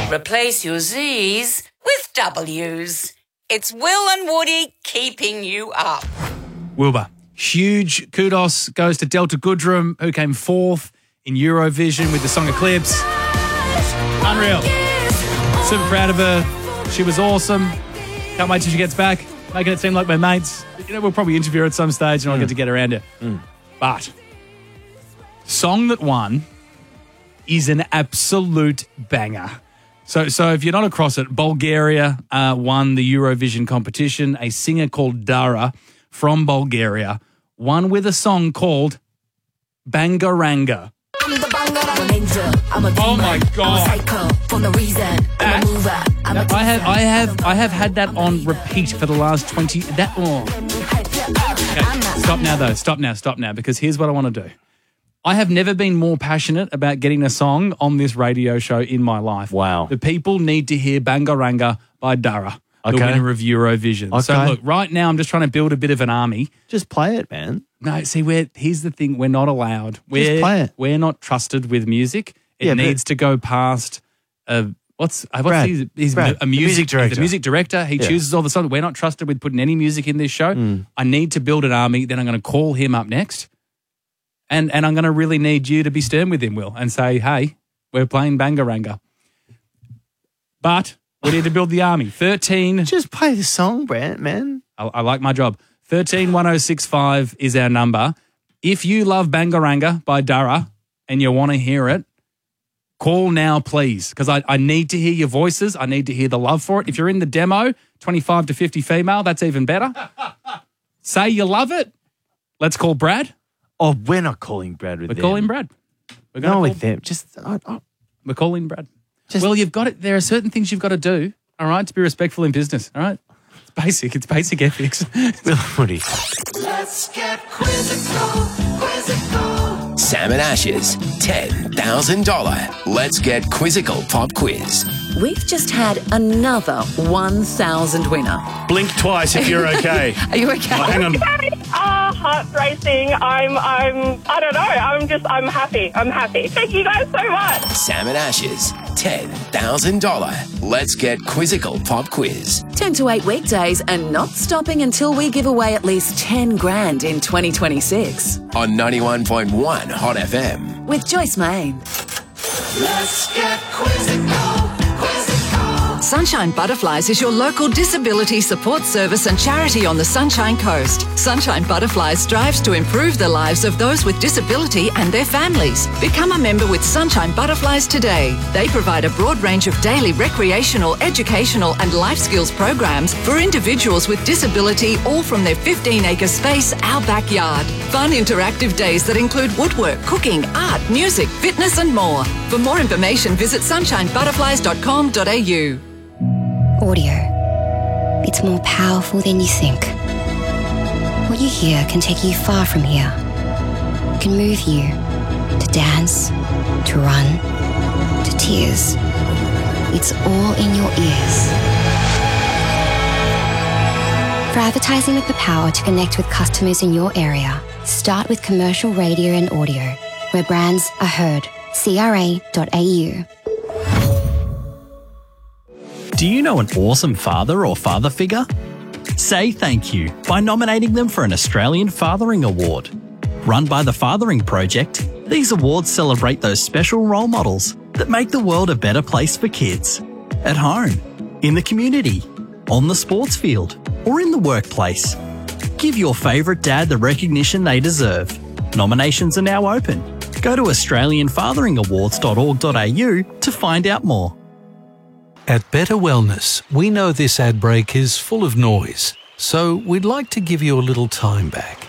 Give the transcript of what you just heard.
Replace your Z's with W's. It's Will and Woody keeping you up. Wilbur, huge kudos goes to Delta Goodrem, who came fourth in Eurovision with the song Eclipse. Unreal. Super proud of her. She was awesome. Can't wait till she gets back, making it seem like we're mates. We'll probably interview her at some stage and I'll get to get around her. But song that won is an absolute banger. So if you're not across it, Bulgaria won the Eurovision competition. A singer called Dara from Bulgaria won with a song called Bangaranga. Oh my God! I have had that on repeat for the last 20. Okay, stop now. Because here's what I want to do. I have never been more passionate about getting a song on this radio show in my life. Wow. The people need to hear Bangaranga by Dara, the winner of Eurovision. Okay. So look, right now I'm just trying to build a bit of an army. Just play it, man. No, see, here's the thing. We're not allowed. Just play it. We're not trusted with music. It needs to go past what's Brad, he's Brad, a music director. The music director. He chooses all the songs. We're not trusted with putting any music in this show. I need to build an army. Then I'm going to call him up next. And I'm going to really need you to be stern with him, Will, and say, hey, we're playing Bangaranga. But we need to build the army. 13. Just play the song, Brad, man. I like my job. 131065 is our number. If you love Bangaranga by Dara and you want to hear it, call now, please, because I need to hear your voices. I need to hear the love for it. If you're in the demo, 25 to 50 female, that's even better. Say you love it. Let's call Brad. Oh, we're not calling Brad with them. We're calling Brad. We're going with them. We're calling Brad. Well, you've got it. There are certain things you've got to do, all right, to be respectful in business, all right? It's basic. It's basic ethics. Woody. Let's get quizzical. Sam and Ash's $10,000 Let's Get Quizzical Pop Quiz. We've just had another 1,000 winner. Blink twice if you're okay. Are you okay? Oh, hang on. Heart racing. I don't know. I'm happy. I'm happy. Thank you guys so much. Sam and Ash's $10,000 Let's Get Quizzical Pop Quiz. 10 to 8 weekdays and not stopping until we give away at least 10 grand in 2026. On 91.1 Hot FM. With Joyce Main. Let's get quizzical. Sunshine Butterflies is your local disability support service and charity on the Sunshine Coast. Sunshine Butterflies strives to improve the lives of those with disability and their families. Become a member with Sunshine Butterflies today. They provide a broad range of daily recreational, educational and life skills programs for individuals with disability, all from their 15-acre space, our backyard. Fun interactive days that include woodwork, cooking, art, music, fitness and more. For more information, visit sunshinebutterflies.com.au. Audio. It's more powerful than you think. What you hear can take you far from here. It can move you to dance, to run, to tears. It's all in your ears. For advertising with the power to connect with customers in your area, start with commercial radio and audio, where brands are heard. CRA.au. Do you know an awesome father or father figure? Say thank you by nominating them for an Australian Fathering Award. Run by the Fathering Project, these awards celebrate those special role models that make the world a better place for kids. At home, in the community, on the sports field, or in the workplace. Give your favourite dad the recognition they deserve. Nominations are now open. Go to australianfatheringawards.org.au to find out more. At Better Wellness, we know this ad break is full of noise, so we'd like to give you a little time back.